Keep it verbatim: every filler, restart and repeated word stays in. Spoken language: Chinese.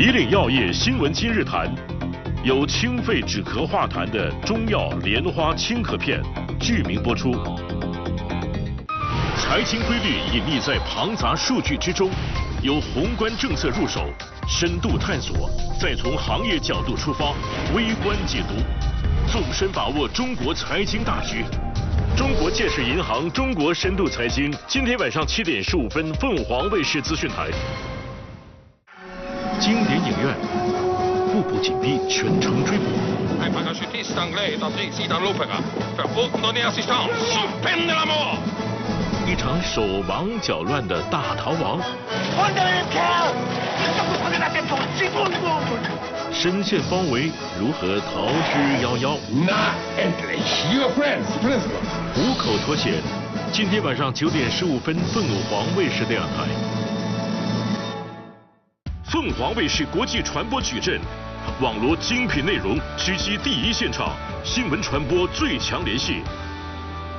以岭药业新闻今日谈，由清肺止咳化痰的中药莲花清咳片剧名播出。财经规律隐匿在庞杂数据之中，由宏观政策入手，深度探索，再从行业角度出发，微观解读，纵深把握中国财经大局。中国建设银行中国深度财经，今天晚上七点十五分，凤凰卫视资讯台。经典影院，步步紧逼，全程追捕。一场手忙脚乱的大逃亡。深陷包围，如何逃之夭夭？虎口脱险，今天晚上九点十五分，凤凰卫视两台。凤凰卫视国际传播矩阵，网罗精品内容，狙击第一现场，新闻传播最强联系。